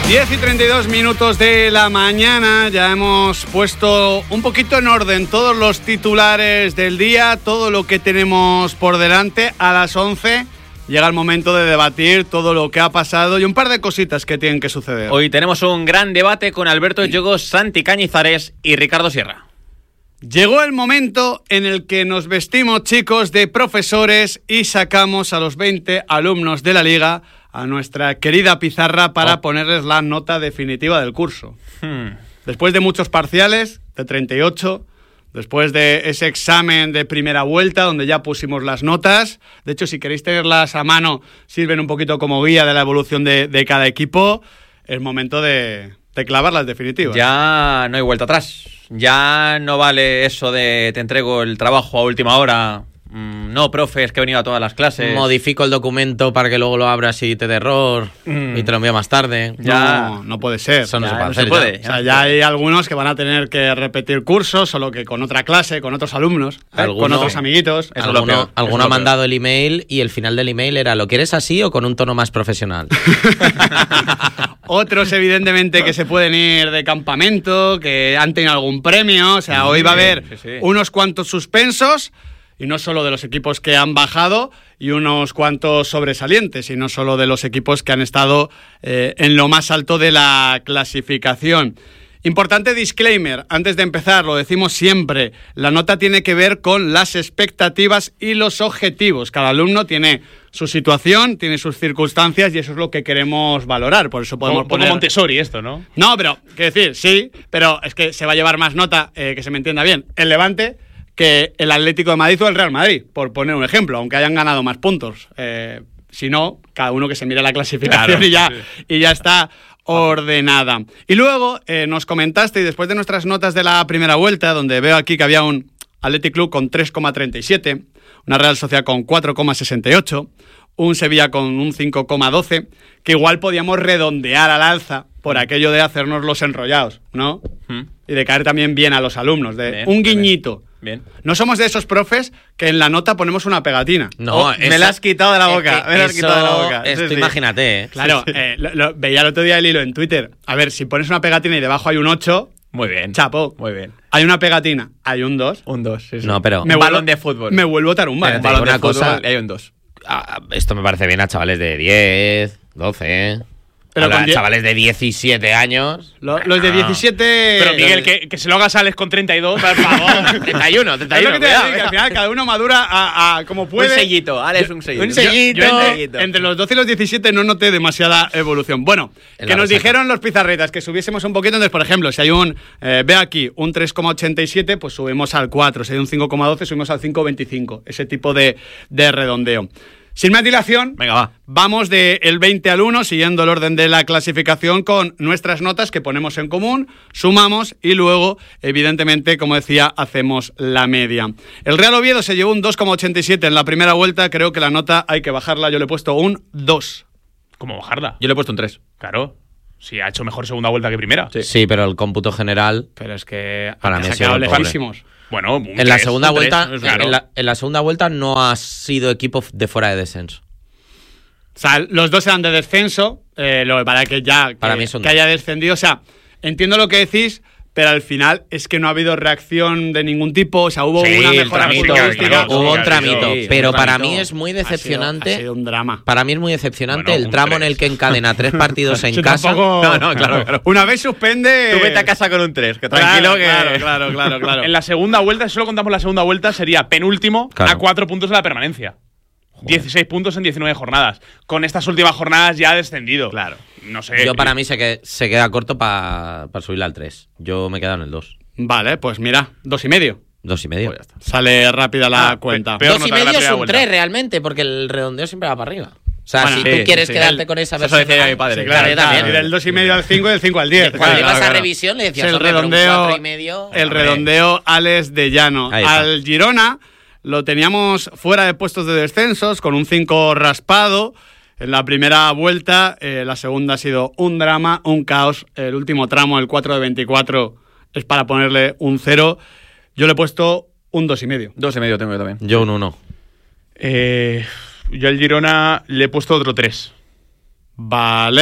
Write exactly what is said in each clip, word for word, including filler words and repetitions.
diez y treinta y dos minutos de la mañana, ya hemos puesto un poquito en orden todos los titulares del día, todo lo que tenemos por delante. A las once llega el momento de debatir todo lo que ha pasado y un par de cositas que tienen que suceder. Hoy tenemos un gran debate con Alberto Yogo, Santi Cañizares y Ricardo Sierra. Llegó el momento en el que nos vestimos, chicos, de profesores y sacamos a los veinte alumnos de la liga a nuestra querida pizarra para oh. ponerles la nota definitiva del curso. Hmm. Después de muchos parciales, de treinta y ocho, después de ese examen de primera vuelta donde ya pusimos las notas, de hecho, si queréis tenerlas a mano, sirven un poquito como guía de la evolución de, de cada equipo, es momento de, de clavar las definitivas. Ya no hay vuelta atrás. Ya no vale eso de te entrego el trabajo a última hora. Mm, no, profe, es que he venido a todas las clases. Modifico el documento para que luego lo abras y te dé error mm. y te lo envío más tarde. Ya no, no puede ser. Eso no, ya, se puede, no hacer, se puede. Ya. O sea, ya hay algunos que van a tener que repetir cursos, solo que con otra clase, con otros alumnos, ¿eh? ¿Alguno, con otros amiguitos. Eso alguno es lo alguno ha mandado el email y el final del email era ¿lo quieres así o con un tono más profesional? Otros, evidentemente, que se pueden ir de campamento, que han tenido algún premio. O sea, sí, hoy va a haber sí, sí. unos cuantos suspensos, y no solo de los equipos que han bajado, y unos cuantos sobresalientes, y no solo de los equipos que han estado eh, en lo más alto de la clasificación. Importante disclaimer, antes de empezar, lo decimos siempre, la nota tiene que ver con las expectativas y los objetivos. Cada alumno tiene su situación, tiene sus circunstancias y eso es lo que queremos valorar. Por eso podemos como, poner... como Montessori esto, ¿no? No, pero, quiero decir, sí, pero es que se va a llevar más nota, eh, que se me entienda bien, el Levante que el Atlético de Madrid o el Real Madrid, por poner un ejemplo, aunque hayan ganado más puntos. Eh, si no, cada uno que se mire la clasificación claro, y, ya, sí. y ya está ordenada. Y luego eh, nos comentaste, y después de nuestras notas de la primera vuelta, donde veo aquí que había un Athletic Club con tres coma treinta y siete, una Real Sociedad con cuatro coma sesenta y ocho, un Sevilla con un cinco coma doce, que igual podíamos redondear al alza por aquello de hacernos los enrollados, ¿no? ¿Mm? Y de caer también bien a los alumnos, de bien, un guiñito. Bien. No somos de esos profes que en la nota ponemos una pegatina. No, oh, eso, me la has quitado de la boca. Es me la has quitado de la boca. Esto, sí, imagínate, ¿eh? Claro, sí, sí. Eh, lo, lo, veía el otro día el hilo en Twitter. A ver, si pones una pegatina y debajo hay un ocho... Muy bien. Chapo. Muy bien. Hay una pegatina, hay un dos. Un dos, sí, sí. No, pero... Me un vuelvo, balón de fútbol. Me vuelvo tarumba. Un balón una de cosa, fútbol y hay un dos. Ah, esto me parece bien a chavales de diez, doce, ¿eh? Pero a chavales de diecisiete años. Lo, los de diecisiete. Pero Miguel, que, que se lo hagas a Alex con treinta y dos, por favor. treinta y uno, treinta y uno. Es lo que te cuidado, digo, que al final cada uno madura a, a como puede. Un sellito, Alex, un sellito. Un sellito. Yo, yo entre, entre los doce y los diecisiete no noté demasiada evolución. Bueno, que nos resaca. Dijeron los pizarretas que subiésemos un poquito. Entonces, por ejemplo, si hay un, eh, ve aquí, un tres coma ochenta y siete, pues subimos al cuatro. Si hay un cinco coma doce, subimos al cinco coma veinticinco. Ese tipo de, de redondeo. Sin más dilación, venga, va. Vamos del veinte al uno, siguiendo el orden de la clasificación con nuestras notas que ponemos en común, sumamos y luego, evidentemente, como decía, hacemos la media. El Real Oviedo se llevó un dos coma ochenta y siete en la primera vuelta, creo que la nota hay que bajarla, yo le he puesto un dos. ¿Cómo bajarla? Yo le he puesto un tres. Claro. Sí, ha hecho mejor segunda vuelta que primera. Sí, sí, pero el cómputo general... Pero es que para mí ha sido lejísimos. Bueno, en la segunda vuelta, tres, claro. en, la, en la segunda vuelta no ha sido equipo de fuera de descenso. O sea, los dos eran de descenso, eh, lo, para que ya que, para mí son que haya descendido. O sea, entiendo lo que decís, pero al final es que no ha habido reacción de ningún tipo. O sea, hubo sí, una mejora futbolística. Claro, hubo un tramito, sí, pero un para tramito. mí es muy decepcionante. Ha sido, ha sido un drama. Para mí es muy decepcionante bueno, el tramo tres. en el que encadena tres partidos en Yo casa. Tampoco... No, no, claro, claro. Una vez suspende. Tú vete a casa con un tres, que tranquilo claro, que. Claro, claro, claro, claro. En la segunda vuelta, si solo contamos la segunda vuelta, sería penúltimo claro. a cuatro puntos de la permanencia. Joder. dieciséis puntos en diecinueve jornadas. Con estas últimas jornadas ya ha descendido. Claro. No sé. Yo para mí se, que, se queda corto para pa subirle al tres. Yo me he quedado en el dos. Vale, pues mira, dos y medio. Dos y medio. Pues ya está. Sale rápida la Ah, cuenta. pe peor dos y nota que la medio es primera un vuelta. tres realmente, porque el redondeo siempre va para arriba. O sea, Bueno, si sí, tú quieres sí, quedarte el- con esa eso versión. decía mi padre. Sí, Claro, claro, yo claro, también. y del dos y medio al cinco y del cinco al diez. Cuando Claro, ibas claro, a claro. revisión le decías, Es el hombre, pero un redondeo, cuatro y medio. el Hombre. redondeo Alex de Llano. Ahí está. Al Girona lo teníamos fuera de puestos de descensos, con un cinco raspado. En la primera vuelta, eh, la segunda ha sido un drama, un caos. El último tramo, el cuatro de veinticuatro, es para ponerle un cero. Yo le he puesto un dos y medio. Dos y medio tengo yo también. Yo un uno. Eh, yo al Girona le he puesto otro tres. Vale.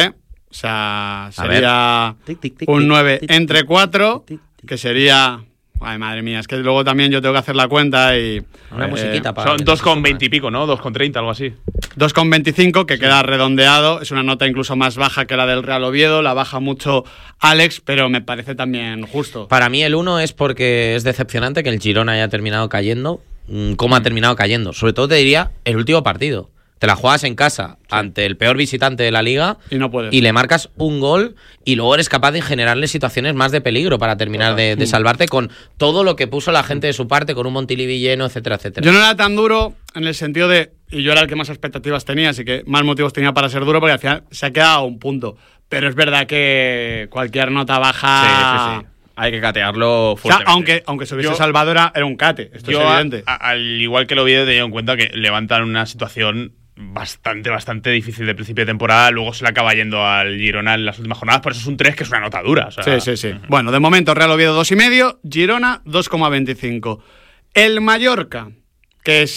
O sea, sería tic, tic, tic, un nueve tic, tic, entre cuatro, tic, tic, tic. Que sería... Ay, madre mía, es que luego también yo tengo que hacer la cuenta y... Una eh, musiquita para... Son dos con veinte y pico, ¿no? dos con treinta, algo así. dos con veinticinco, que sí. Queda redondeado. Es una nota incluso más baja que la del Real Oviedo. La baja mucho Alex, pero me parece también justo. Para mí el uno es porque es decepcionante que el Girona haya terminado cayendo. ¿Cómo ha terminado cayendo? Sobre todo te diría el último partido. Te la juegas en casa, sí, ante el peor visitante de la liga y no puedes. Y le marcas un gol y luego eres capaz de generarle situaciones más de peligro para terminar de, de salvarte con todo lo que puso la gente de su parte, con un Montilivi lleno, etcétera, etcétera. Yo no era tan duro en el sentido de... Y yo era el que más expectativas tenía, así que más motivos tenía para ser duro, porque al final se ha quedado a un punto. Pero es verdad que cualquier nota baja... Sí, sí, sí. Hay que catearlo fuertemente. O sea, aunque, aunque se hubiese yo, salvado era, era un cate, esto yo es evidente. A, a, al igual que lo vi, he tenido en cuenta que levantan una situación bastante, bastante difícil de principio de temporada. Luego se le acaba yendo al Girona en las últimas jornadas, por eso es un tres, que es una nota dura. O sea, sí, sí, sí. Uh-huh. Bueno, de momento Real Oviedo dos y medio, Girona dos coma veinticinco. El Mallorca, que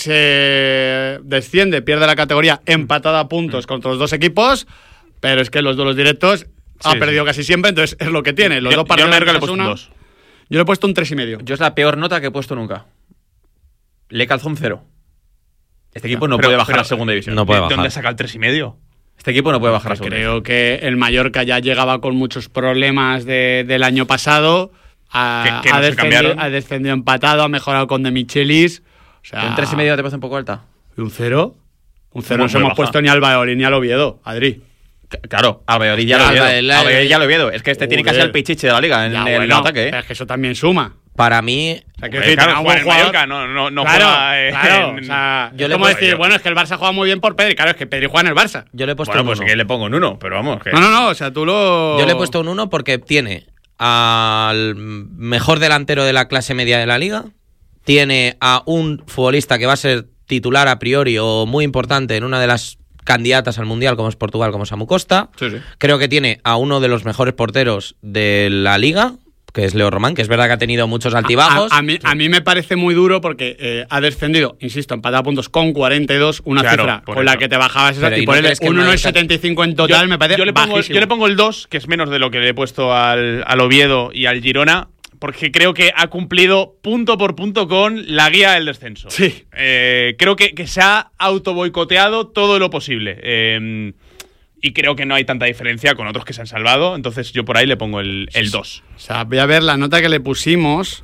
se desciende, pierde la categoría, empatada a puntos uh-huh. contra los dos equipos, pero es que los duelos directos... Ha sí, perdido sí. casi siempre, entonces es lo que tiene. Los yo, dos partidos yo le he puesto un dos. Yo le he puesto un tres y medio. Yo es la peor nota que he puesto nunca. Le calzó un cero. Este equipo no, no pero, puede bajar pero, a segunda división. No puede bajar. ¿De dónde saca el tres y medio? Este equipo no puede bajar a segunda Creo división. que el Mallorca ya llegaba con muchos problemas de, del año pasado. Ha, que, que no ha, descendido, ha descendido empatado, ha mejorado con De Michelis. O sea, ¿Un tres y medio te parece un poco alta? ¿Y un cero? Un cero no nos hemos baja. puesto ni al Valladolid ni al Oviedo, Adri. Claro, al Valladolid ya lo Oviedo. Al Valladolid ya lo Oviedo. Es que este Joder. tiene casi el pichiche de la liga en ya, el bueno, ataque. ¿eh? Es que eso también suma. Para mí... O sea, que decir, claro, juega en Mallorca, no, no, no claro, juega... Eh, claro, en, o sea, yo es le como decir, yo. bueno, es que el Barça juega muy bien por Pedri. Claro, es que Pedri juega en el Barça. Yo le he puesto bueno, un pues uno. que le pongo un uno, pero vamos... Que... No, no, no, o sea, tú lo... Yo le he puesto un uno porque tiene al mejor delantero de la clase media de la liga, tiene a un futbolista que va a ser titular a priori o muy importante en una de las candidatas al Mundial, como es Portugal, como Samu Costa. Sí, sí. Creo que tiene a uno de los mejores porteros de la liga, que es Leo Román, que es verdad que ha tenido muchos altibajos. A, a, a, mí, a mí me parece muy duro porque eh, ha descendido, insisto, empatado a puntos con cuarenta y dos, una claro, cifra con eso. La que te bajabas esa, y, y ponerle un uno coma setenta y cinco en total yo, me parece yo le pongo, bajísimo. Yo le pongo el dos, que es menos de lo que le he puesto al, al Oviedo y al Girona, porque creo que ha cumplido punto por punto con la guía del descenso. Sí. Eh, creo que, que se ha autoboicoteado todo lo posible. Eh, y creo que no hay tanta diferencia con otros que se han salvado. Entonces yo por ahí le pongo el dos. O sea, voy a ver la nota que le pusimos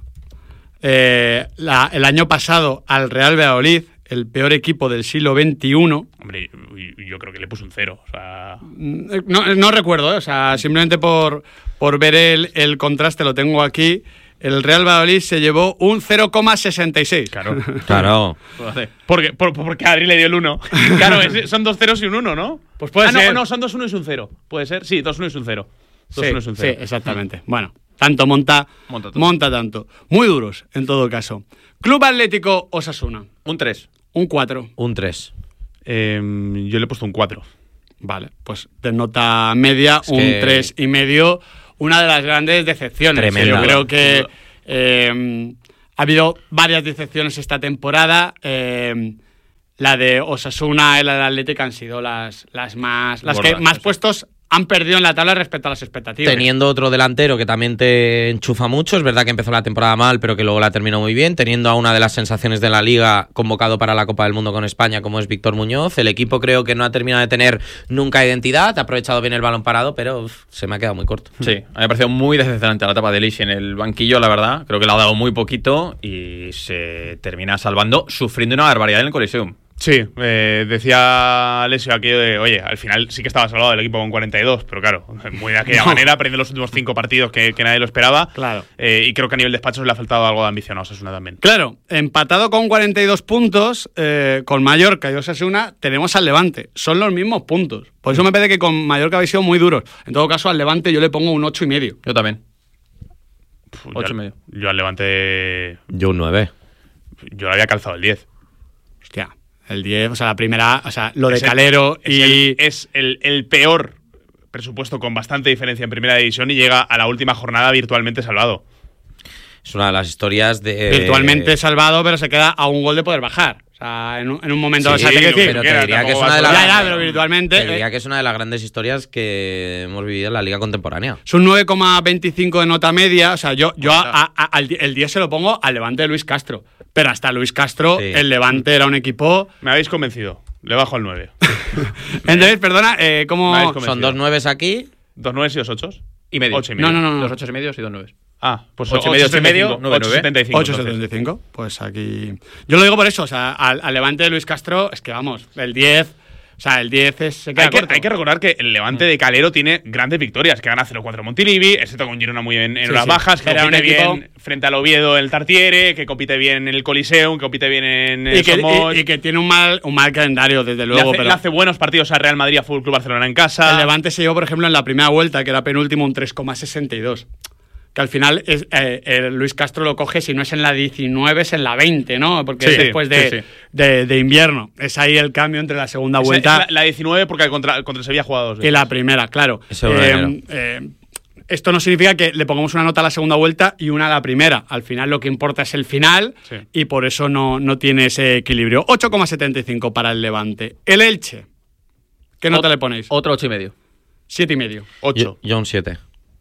eh, la, el año pasado al Real Valladolid, el peor equipo del siglo veintiuno. Hombre, yo creo que le puse un cero. O sea... No, no recuerdo, ¿eh? O sea, simplemente por, por ver el, el contraste lo tengo aquí. El Real Valladolid se llevó un cero coma sesenta y seis. Claro. Claro. Porque, por, porque Adri le dio el uno. Claro, es, son dos ceros y un uno, ¿no? Pues puede ah, ser. No, no, son dos uno y un cero. ¿Puede ser? Sí, dos uno y un cero. Sí, uno es un cero. Sí, exactamente. Bueno, tanto monta, monta, monta tanto. Muy duros, en todo caso. Club Atlético Osasuna. Un tres. Un cuatro. Un tres. Eh, yo le he puesto un cuatro. Vale, pues de nota media, es un que... tres y medio. Una de las grandes decepciones. Tremenda. Yo creo que eh, ha habido varias decepciones esta temporada. Eh, la de Osasuna y la del Atlético han sido las, las más las Bordas, que más sí. puestos han perdido en la tabla respecto a las expectativas. Teniendo otro delantero que también te enchufa mucho, es verdad que empezó la temporada mal, pero que luego la terminó muy bien, teniendo a una de las sensaciones de la Liga convocado para la Copa del Mundo con España, como es Víctor Muñoz. El equipo creo que no ha terminado de tener nunca identidad, ha aprovechado bien el balón parado, pero uf, se me ha quedado muy corto. Sí, a mí me ha parecido muy decepcionante la etapa de Lich en el banquillo, la verdad. Creo que le ha dado muy poquito y se termina salvando, sufriendo una barbaridad en el Coliseum. Sí, eh, decía Alessio aquello de, oye, al final sí que estaba salvado el equipo con cuarenta y dos, pero claro, muy de aquella no. manera, perdiendo los últimos cinco partidos que, que nadie lo esperaba. Claro. Eh, y creo que a nivel despacho se le ha faltado algo de ambición a Osasuna también. Claro, empatado con cuarenta y dos puntos, eh, con Mallorca y Osasuna, tenemos al Levante. Son los mismos puntos. Por eso me parece que con Mallorca habéis sido muy duros. En todo caso, al Levante yo le pongo un ocho y medio. Yo también. Uf, ocho y medio. Yo al Levante... Yo un nueve. Yo le había calzado el diez. Hostia. El diez, o sea, la primera, o sea, lo de es el, Calero es y... El, es el, el peor presupuesto con bastante diferencia en primera división y llega a la última jornada virtualmente salvado. Es una de las historias de... Virtualmente salvado, pero se queda a un gol de poder bajar. O sea, en un, en un momento... Sí, o sea, te quiero decir- pero te quiera, diría que es tampoco una de va a las... Ya, ya, pero virtualmente, Te diría eh. que es una de las grandes historias que hemos vivido en la liga contemporánea. Es un nueve coma veinticinco de nota media. O sea, yo, yo a- a- a- al di- el diez se lo pongo al Levante de Luis Castro. Pero hasta Luis Castro, Sí. el Levante era un equipo... Me habéis convencido. Le bajo al nueve. Entonces, perdona, eh, ¿cómo...? Me habéis convencido. Son dos nueves aquí. Dos nueves y dos ochos. Y medio. Ocho y medio. No, no, no. no. Dos ocho y medio y dos nueve. Ah, pues Ocho y medio, ocho y medio, nueve, nueve. setenta y cinco. ocho setenta y cinco. Pues aquí... Yo lo digo por eso. O sea, al, al Levante de Luis Castro, es que vamos, el diez... O sea, el diez es, se queda Hay que, corto. hay que recordar que el Levante de Calero tiene grandes victorias, que gana cero cuatro Montilivi, excepto con Girona muy bien en Sí, horas sí. bajas, que Era compite un equipo- bien frente al Oviedo en el Tartiere, que compite bien en el Coliseum, que compite bien en el y, que, Somos. y- y que tiene un mal, un mal calendario, desde le, luego. hace, pero le hace buenos partidos a Real Madrid, a Fútbol Club Barcelona en casa. el Levante se llevó, por ejemplo, en la primera vuelta, que era penúltimo, un tres coma sesenta y dos. Que al final es, eh, eh, Luis Castro lo coge, si no es en la diecinueve, es en la veinte, ¿no? Porque Sí, es después de, sí, sí. de- de invierno. Es ahí el cambio entre la segunda Esa- vuelta es la, la diecinueve, porque contra, contra el Sevilla ha jugado dos y veces. la primera, claro. Ese uno de enero. Eh, eh, esto no significa que le pongamos una nota a la segunda vuelta y una a la primera. Al final lo que importa es el final Sí. y por eso no, no tiene ese equilibrio. ocho coma setenta y cinco para el Levante. El Elche. ¿Qué nota Ot- le ponéis? Otro ocho y medio. Siete y medio. ocho. Yo, yo un siete.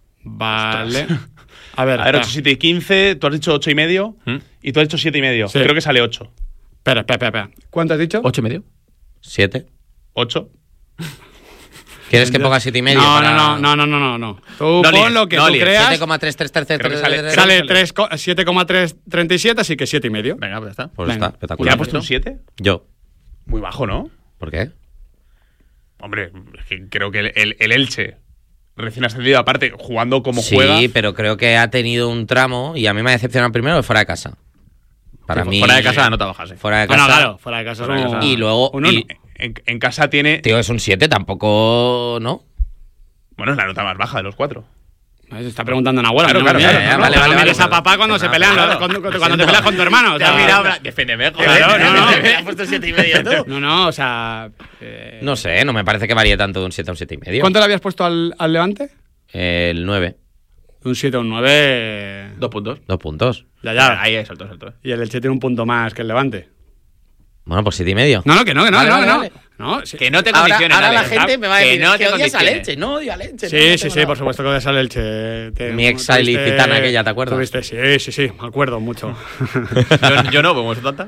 Vale. A ver, A ver, espera. ocho, siete y quince, tú has dicho ocho y medio, ¿Mm? y tú has dicho siete y medio. Sí. Creo que sale ocho. Espera, espera, espera, espera. ¿Cuánto has dicho? ¿Ocho y medio? ¿Siete? ¿Ocho? ¿Quieres que ponga siete y medio? No, para- no, no, no, no, no, no. Tú No pon líes, lo que no tú líes. creas. siete coma trescientos treinta y tres. Creo que sale- Sale sale- tres co- siete coma trescientos treinta y siete, así que siete y medio. Venga, pues ya está. Pues Venga. está, ¿Le espectacular. ha puesto un siete? Yo. Muy bajo, ¿no? ¿Por qué? Hombre, es que creo que el, el- el Elche, recién ascendido, aparte, jugando como Sí, juega. pero creo que ha tenido un tramo y a mí me ha decepcionado primero de fuera de casa. Para Sí, mí. fuera de casa la nota baja, sí. Fuera de Bueno, casa. claro, fuera de casa. Fuera de es un- casa. Y luego. un uno. y- En, en casa tiene. tío, es un siete, tampoco. ¿No? Bueno, es la nota más baja de los cuatro. Se está preguntando en abuela. Claro, no, claro, mira, claro, no, claro, no, vale, no vale, mires vale, a papá cuando vale. se pelean, Claro, cuando, claro. cuando te peleas con tu hermano. O sea, Defiéndeme, Claro, no, no. Me ha puesto siete y medio tú. No, no, o sea. eh, No sé, no me parece que varíe tanto de un siete a un siete y medio. ¿Cuánto le habías puesto al, al Levante? El nueve. Un siete o un nueve. Dos puntos. Dos puntos. Ya, ya. Ahí hay salto, salto. Y el Elche tiene un punto más que el Levante. Bueno, pues siete y medio. No, no, que no, que no, Vale, no, vale, no. vale. No, sí. Que no te Ahora, condiciones. ahora la Alex, gente ¿sabes? me va a Que decir no que te odias a condiciones. Leche. No odio a Leche. Sí, no, no sí, tengo sí, nada. por supuesto que odias al Elche. Te- Mi ex tuviste- ilicitana aquella, ¿te acuerdas? tuviste- sí, sí, sí, me acuerdo mucho. Yo, yo no, como son tantas.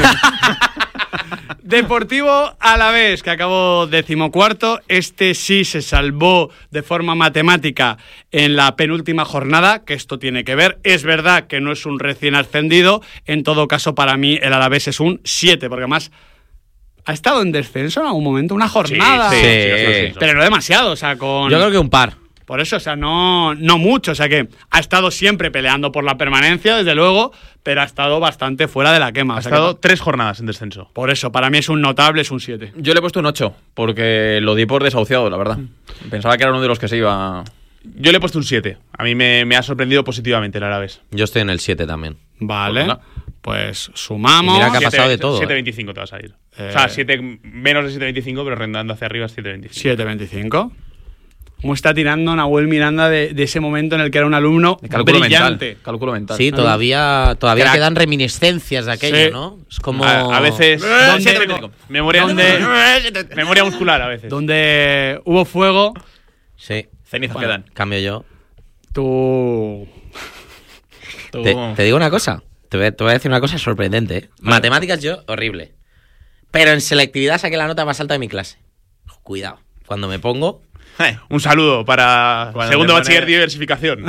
Deportivo Alavés, que acabó decimocuarto. Este sí se salvó de forma matemática en la penúltima jornada, que esto tiene que ver. Es verdad que no es un recién ascendido. En todo caso, para mí, el Alavés es un siete, porque además ha estado en descenso en algún momento, una jornada. Sí, Sí. sí, sí. Pero no demasiado, o sea, con... Yo creo que un par. Por eso, o sea, no, no mucho. O sea, que ha estado siempre peleando por la permanencia, desde luego, pero ha estado bastante fuera de la quema. Ha O sea, estado que tres jornadas en descenso. por eso, para mí es un notable, es un siete. Yo le he puesto un ocho, porque lo di por desahuciado, la verdad. Pensaba que era uno de los que se iba. Yo le he puesto un siete. A mí me, me ha sorprendido positivamente el Alavés. Yo estoy en el siete también. Vale, Pues pues sumamos. Y mira que ha pasado de todo, siete eh. veinticinco te vas a ir. Eh. O sea, siete, menos de siete veinticinco, pero rendando hacia arriba es siete veinticinco. siete veinticinco. ¿Cómo está tirando Nahuel Miranda de, de ese momento en el que era un alumno De cálculo brillante? mental. Cálculo mental. Sí, todavía, todavía Crack. quedan reminiscencias de aquello, Sí. ¿no? Es como. A, a veces. ¿Dónde- siete veinticinco. Memoria, dónde- memoria muscular a veces. Donde hubo fuego, Sí. Cenizas Bueno. quedan. Cambio yo. tú... Tú- Te, te digo una cosa. Te voy, a- te voy a decir una cosa sorprendente. ¿eh? Matemáticas yo, horrible. Pero en selectividad saqué la nota más alta de mi clase. Cuidado. Cuando me pongo. Eh, Un saludo para Cuando segundo te bachiller pone- de diversificación.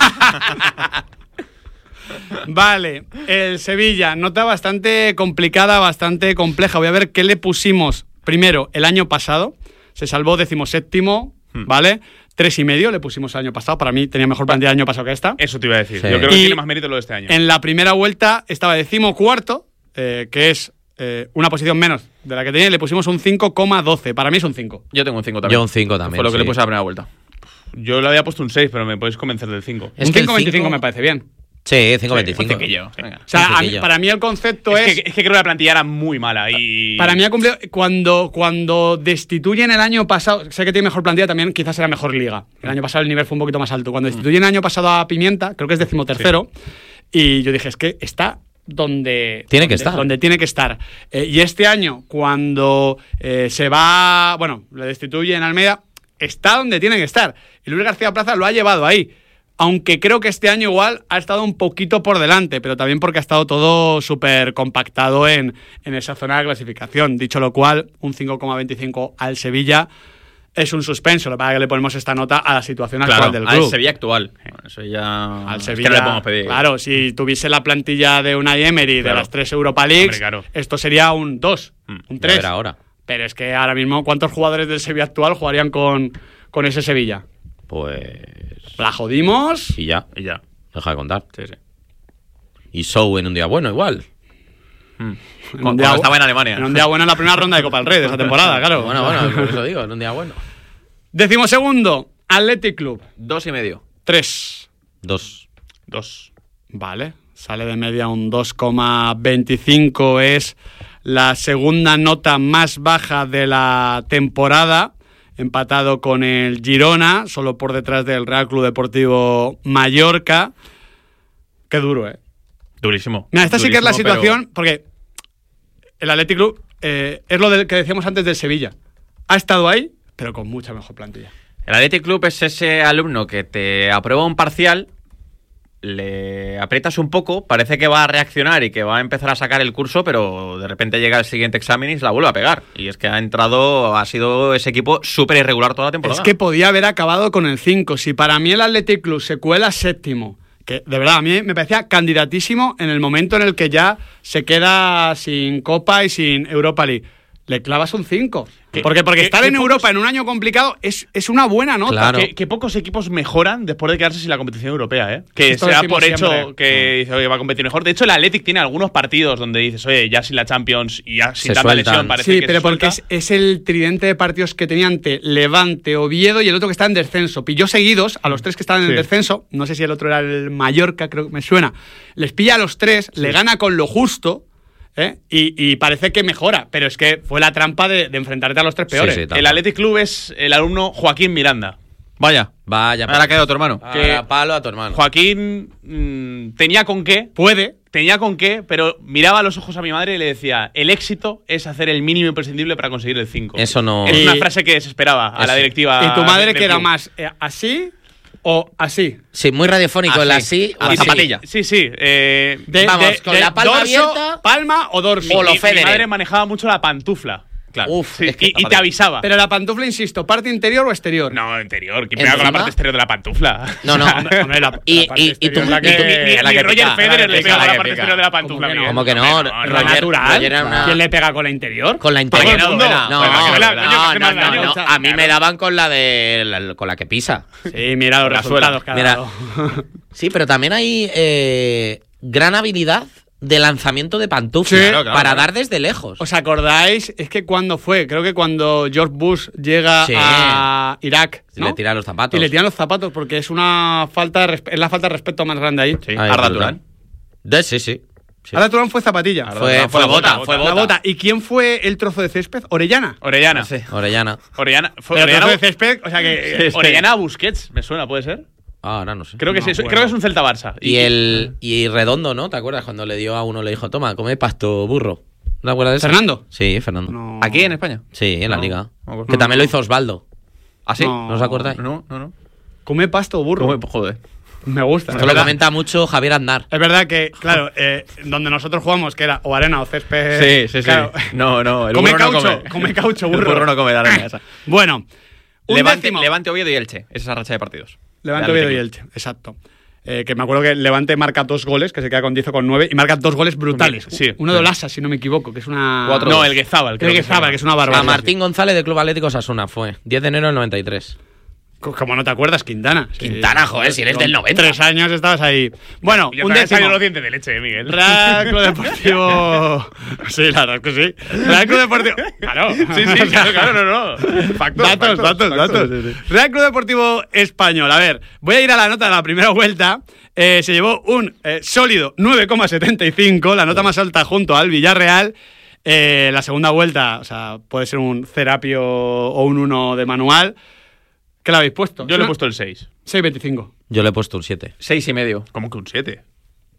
Vale, el Sevilla, nota bastante complicada, bastante compleja. Voy a ver qué le pusimos primero el año pasado. Se salvó decimoséptimo, ¿vale? Tres y medio le pusimos el año pasado. Para mí tenía mejor plantilla el año pasado que esta. Eso te iba a decir. Sí. Yo creo que Y tiene más mérito lo de este año. En la primera vuelta estaba decimocuarto, eh, que es eh, una posición menos de la que tenía, y le pusimos un cinco coma doce. Para mí es un cinco. Yo tengo un cinco también. Yo un cinco también, Fue lo que sí. le puse a la primera vuelta. Yo le había puesto un seis, pero me podéis convencer del cinco. Es un que el cinco coma veinticinco cinco me parece bien. Sí, cinco veinticinco. Un cinquillo, venga. O sea, Un a mí- cinquillo. para mí el concepto es... Es que, es que creo que la plantilla era muy mala. Y... Para mí ha cumplido. Cuando, cuando destituyen el año pasado. Sé que tiene mejor plantilla también, quizás era mejor liga. El año pasado el nivel fue un poquito más alto. Cuando destituyen el año pasado a Pimienta, creo que es decimotercero. Y yo dije, es que está donde tiene que donde, estar. Donde tiene que estar. Eh, y este año, cuando eh, se va, bueno, le destituyen a Almeida, está donde tiene que estar. Y Luis García Plaza lo ha llevado ahí. Aunque creo que este año igual ha estado un poquito por delante, pero también porque ha estado todo súper compactado en, en esa zona de clasificación. Dicho lo cual, un cinco coma veinticinco al Sevilla es un suspenso. Lo que pasa es que le ponemos esta nota a la situación Claro, actual del club. al Sevilla actual. Bueno, eso ya... Al es Sevilla, que no le podemos pedir. claro, si tuviese la plantilla de Unai Emery Claro. de las tres Europa Leagues, Hombre, claro. esto sería un dos, Mm, un Ya tres. verá ahora. Pero es que ahora mismo, ¿cuántos jugadores del Sevilla actual jugarían con, con ese Sevilla? Pues. La jodimos. Y ya. Y ya. Deja de contar. Sí, sí. Y Sou en un día bueno, igual. Mm. En un Cuando día- estaba en Alemania. En un día bueno en la primera ronda de Copa del Rey de esa temporada, claro. Bueno, bueno, por eso digo, en un día bueno. Decimosegundo, Athletic Club. Dos y medio. Tres. Dos. Dos. Vale, sale de media un dos coma veinticinco, es la segunda nota más baja de la temporada, empatado con el Girona, solo por detrás del Real Club Deportivo Mallorca. Qué duro, ¿eh? Durísimo. Mira, esta sí que es la Durísimo, situación, porque el Athletic Club eh, es lo del que decíamos antes del Sevilla. Ha estado ahí, pero con mucha mejor plantilla. El Athletic Club es ese alumno que te aprueba un parcial, le aprietas un poco, parece que va a reaccionar y que va a empezar a sacar el curso, pero de repente llega el siguiente examen y se la vuelve a pegar. Y es que ha entrado, ha sido ese equipo súper irregular toda la temporada. Es que podía haber acabado con el cinco. Si para mí el Athletic Club se cuela séptimo, que de verdad a mí me parecía candidatísimo en el momento en el que ya se queda sin Copa y sin Europa League, le clavas un cinco. ¿Qué- Porque, porque qué- estar qué en pocos- Europa en un año complicado es, es una buena nota. Claro. Que, que pocos equipos mejoran después de quedarse sin la competición europea, ¿eh? Que Esto se da decimos por hecho siempre. que dice, oye, va a competir mejor. De hecho, el Athletic tiene algunos partidos donde dices, oye, ya sin la Champions y ya sin Se tanta sueltan. lesión parece Sí, que pero se porque es, suelta. es el tridente de partidos que tenía ante Levante, Oviedo y el otro que está en descenso. Pilló seguidos a los tres que estaban en Sí. el descenso. No sé si el otro era el Mallorca, creo que me suena. Les pilla a los tres, le gana con lo justo, ¿eh? y, y parece que mejora. Pero es que fue la trampa de, de enfrentarte a los tres peores. Sí, sí, tal El cual. Athletic Club es el alumno Joaquín Miranda. Vaya. Vaya, Ahora ha quedado tu hermano. Ahora que- palo a tu hermano. Joaquín mm, tenía con qué, Puede. tenía con qué, pero miraba a los ojos a mi madre y le decía, el éxito es hacer el mínimo imprescindible para conseguir el cinco. Eso no. Es Y- una frase que desesperaba a la Eso. directiva. ¿Y tu madre del que era club. más eh, así o así? Sí, muy radiofónico, el así o A así. zapatilla. Sí, sí. eh, De- Vamos, de- con de la palma dorso, abierta. palma o dorso. O lo mi, mi Federer. madre manejaba mucho la pantufla. Claro. Uf, Sí, es que y, y te avisaba. Pero la pantufla, insisto, ¿parte interior o exterior? No, interior. ¿Quién pega con la ¿Encima? parte exterior de la pantufla? No, no. Hombre, hombre, la- Y- la parte y- y exterior tú- es la y que- tú- Ni, ni- la ni que Roger pica, Federer la que le pica, pega la con la que parte pica. exterior de la pantufla. ¿Cómo que no? Miguel. ¿Cómo que no? Hombre, Lo Roger- natural. Roger era una- ¿Quién le pega con la interior? Con la Todo el interior. mundo. No, Con la que me la- coño, que no, hace no, más no, daño. no. A mí me Claro. daban con la de la- con la que pisa. Sí, mira los La resultados suela. que ha Mira. dado. Sí, pero también hay eh, gran habilidad de lanzamiento de pantufla Sí. Claro, claro, para claro. dar desde lejos. ¿Os acordáis? Es que cuando fue, creo que cuando George Bush llega Sí. a Irak, Si ¿no? le tira los zapatos. Y le tiran los zapatos porque es una falta de resp- es la falta de respeto más grande ahí. Sí, Ahí, Arda brutal. Turán. De, sí, sí. Sí. Ahora Turán fue zapatilla. Arda Fue, Turán fue bota, fue La bota. bota. ¿Y quién fue el trozo de césped? Orellana. Orellana. Sí. Orellana. Orellana. Fue Pero Orellana, trozo de césped, o sea que... Sí, sí. Orellana a Busquets, me suena, ¿puede ser? Ah, ahora no sé. Creo que No, sí, bueno. creo que es un Celta Barça. Y el y Redondo, ¿no? ¿Te acuerdas cuando le dio a uno, le dijo, toma, come pasto burro? ¿No te acuerdas de eso? ¿Fernando? Sí, Fernando. No. ¿Aquí en España? Sí, en la No, liga. no, pues que no. también lo hizo Osvaldo. ¿Ah, sí? No. ¿No os acordáis? No, no, no. Come pasto o burro. ¿Cómo? Joder. Me gusta. Esto es lo verdad. comenta mucho Javier Aznar. Es verdad que, claro, eh, donde nosotros jugamos, que era o arena o césped... Sí, sí, sí. claro. No, no. El Come burro no caucho, come. come caucho, burro. El burro no come la arena esa. Bueno, un Levante, décimo. Levante, Oviedo y Elche. Esa es esa racha de partidos. Levante, De Oviedo y Atlético. Elche, exacto. Eh, que me acuerdo que Levante marca dos goles, que se queda con diez o con nueve, y marca dos goles brutales. Sí. Uno de Olasa, si no me equivoco, que es una... Cuatro. No, el Guezábal. creo El que que se llama. estaba, que es una A barbaridad. Martín González del Club Atlético Osasuna fue. diez de enero del noventa y tres. Co- Como no te acuerdas, Quintana. Sí. Quintana, joder, si eres Con del noventa. Tres años estabas ahí. Bueno, Ya un te han salido décimo. los dientes de leche, eh, Miguel. Real Club Deportivo... Sí, la verdad es que sí. Real Club Deportivo... Claro. Sí, sí, claro, claro, no, no. Factos, Datos, factos, datos, factos. datos. Real Club Deportivo Español. A ver, voy a ir a la nota de la primera vuelta. Eh, se llevó un eh, sólido nueve coma setenta y cinco, la nota más alta junto al Villarreal. Eh, la segunda vuelta, o sea, puede ser un Cerapio o un uno de manual. ¿Qué le habéis puesto? Yo le he puesto el seis. seis coma veinticinco. Yo le he puesto un siete. Seis y medio. ¿Cómo que un siete?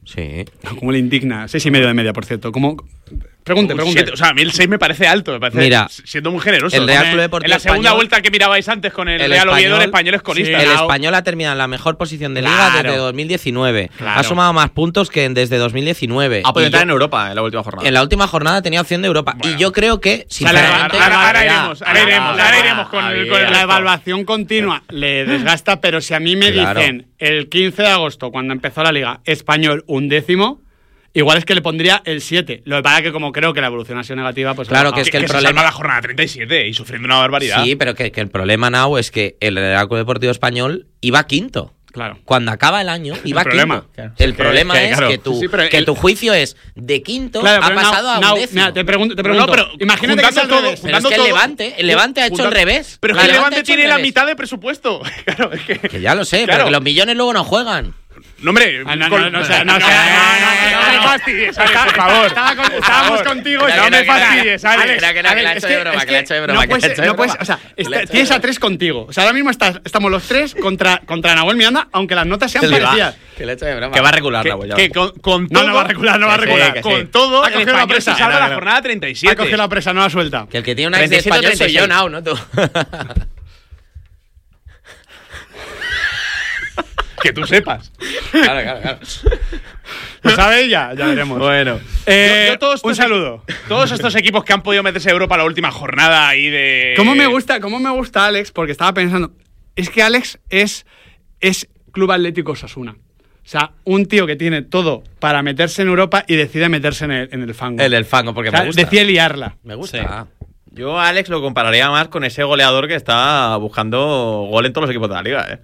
Sí. Como le indigna. Seis y medio de media, por cierto. Como... Pregunte, Un pregunte. siete, o sea, a mí el seis me parece alto, me parece Mira, siendo muy generoso. el Real Hombre, Club Deportivo en la segunda Español- vuelta que mirabais antes con el, el Real Oviedo, el Español- español es colista. El Claro. Español ha terminado en la mejor posición de liga Claro. desde dos mil diecinueve. Claro. Ha sumado más puntos que en- desde dos mil diecinueve. Ha podido Y entrar yo- en Europa en la última jornada. En la última jornada tenía opción de Europa. Bueno. Y yo creo que, sea, la- sinceramente. ahora, ahora Ya, iremos, ahora ya, iremos, ya, ahora ya, iremos con, el, ya, con el ya. La resto. evaluación continua le desgasta, pero si a mí me Claro. dicen el quince de agosto, cuando empezó la liga, español un décimo, igual es que le pondría el siete. Lo que pasa es que como creo que la evolución ha sido negativa, pues... Claro ah, que es Que, que el que se problema- salva la jornada treinta y siete y sufriendo una barbaridad. Sí, pero que, que el problema, Nau, es que el Real Club Deportivo Español iba quinto. Claro. Cuando acaba el año, iba problema. quinto. Claro. El Que- problema que, es claro. que, tu, Sí, pero que el- tu juicio es de quinto, Claro, ha pero pasado Nau- a un Nau, décimo. mira, te pregunto, te No, no, pregunto. pero imagínate que es al juntando todo- revés. Pero es juntando que el todo- Levante, el Levante ha hecho juntando- el revés. Pero es El que el Levante Levante ha hecho el tiene la revés. mitad de presupuesto. Claro, es que. Que ya lo sé, Claro. pero que los millones luego no juegan. No, hombre. Ah, no, con- no, no, o sea, no, no, o sea, no, no, no me fastidies, Alex, por favor. Estaba con- Por estábamos favor. contigo. No y Era me que era- fastidies, Alex. Era que era que la ha Es hecho de broma, que la ha hecho de broma, no que la ha puedes, hecho de no puedes, broma. o sea, Que la ha está- hecho de tienes a broma. tres contigo. O sea, ahora mismo estás, estamos los tres contra, contra Nahuel Miranda, aunque las notas sean Que le va. parecidas. Que le he hecho de broma. Que va a regular Que, la huella. que con, con No, todo. no va a recular, no va a Que sí, recular. que sí. Con todo, Ha el cogido la español se presa. salva No, no, la no. jornada treinta y Ha siete. cogido la presa, no la suelta. Que el que tiene una ex de treinta y siete, español soy yo, treinta y seis. Nau, no tú. Que tú sepas. Claro, claro, claro. ¿Lo sabe ella? Ya veremos. Bueno. Eh, Yo- yo todos un estos- saludo. Todos estos equipos que han podido meterse a Europa la última jornada ahí de. ¿Cómo me gusta, cómo me gusta Alex? Porque estaba pensando, es que Alex es, es Club Atlético Osasuna. O sea, un tío que tiene todo para meterse en Europa y decide meterse en el, en el fango. El del fango, porque O sea, me gusta. decide liarla. Me gusta. Yo a Alex lo compararía más con ese goleador que está buscando gol en todos los equipos de la liga, ¿eh?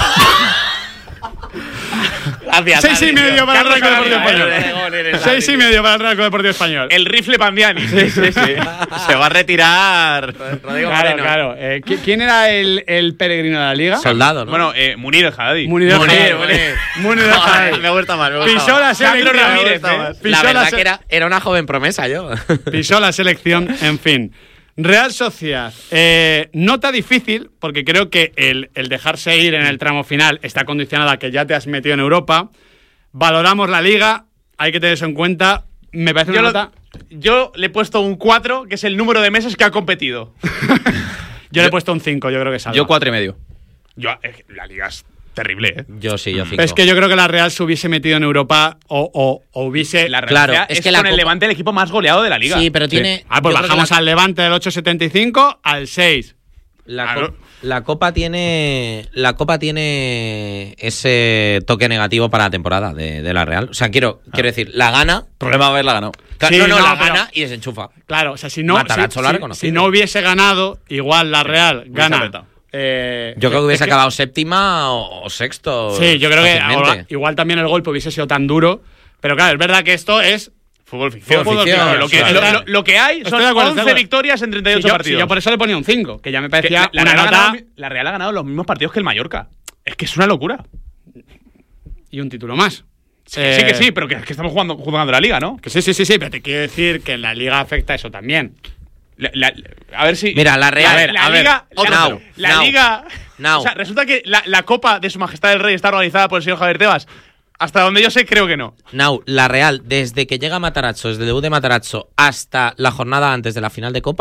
Gracias. Seis y medio para el Real Club Deportivo Carlos Español. Seis y medio para el Real Club Deportivo Español. El rifle Pandiani. Sí, sí, sí. Se va a retirar. Rodrigo Claro, Moreno. claro. Eh, ¿qui- ¿Quién era el, el peregrino de la liga? Soldado, ¿no? Bueno, eh, Munir el Haddadi. Munir el Munir, Haddadi. Munir. Munir el Haddadi. Me gusta más. me gusta Pisó más. la Sandro selección. Ramírez, Me gusta eh. más. La Pisó verdad se- que era, era una joven promesa yo. Pisó la selección, en fin. Real Sociedad, eh, nota difícil, porque creo que el, el dejarse ir en el tramo final está condicionado a que ya te has metido en Europa. Valoramos la liga, hay que tener eso en cuenta. Me parece una Yo, lo- nota. yo le he puesto un cuatro, que es el número de meses que ha competido. Yo le he puesto un cinco, yo creo que salva. Yo cuatro y medio. Yo, eh, la liga es terrible, ¿eh? Yo sí, yo cinco. Pero es que yo creo que la Real se hubiese metido en Europa o, o, o hubiese. La Claro, realidad es es, que la con el Copa- Levante el equipo más goleado de la liga. Sí, pero tiene. Ah, pues yo creo que bajamos la- al Levante del ocho setenta y cinco al seis. La, Claro. co- la copa tiene la copa tiene ese toque negativo para la temporada de, de la Real. O sea, quiero quiero decir, la gana. Problema haberla ganado. Claro, Sí, no, no, no, la pero- gana y desenchufa. Claro, o sea, si no, Matarazzo si, lo ha si- reconocido. si no hubiese ganado, igual la Real gana. apretado. eh, Yo creo que es hubiese acabado séptima o, o sexto. Sí, yo creo que fácilmente. ahora- igual también el golpe hubiese sido tan duro. Pero claro, es verdad que esto es. Fútbol ficción. Fútbol ficción, Lo, que, claro. lo- lo- lo que hay son Estoy de acuerdo, estoy de once acuerdo. victorias en treinta y Si ocho yo, partidos. si yo por eso le ponía un cinco, que ya me Que parecía la, la una Real ha nota ganado, la Real ha ganado los mismos partidos que el Mallorca. Es que es una locura. y un título más. Sí, Eh, sí que sí, pero que, que estamos jugando, jugando la liga, ¿no? Que sí, sí, sí, sí, pero te quiero decir que la liga afecta eso también. La- la- a ver si. Mira, la Real- A ver, la a ver, liga. otro. la, Now, la now, liga. now. O sea, resulta que la, la Copa de Su Majestad el Rey está organizada por el señor Javier Tebas. Hasta donde yo sé, creo que no. Now, la Real, desde que llega Matarazzo, desde el debut de Matarazzo hasta la jornada antes de la final de Copa,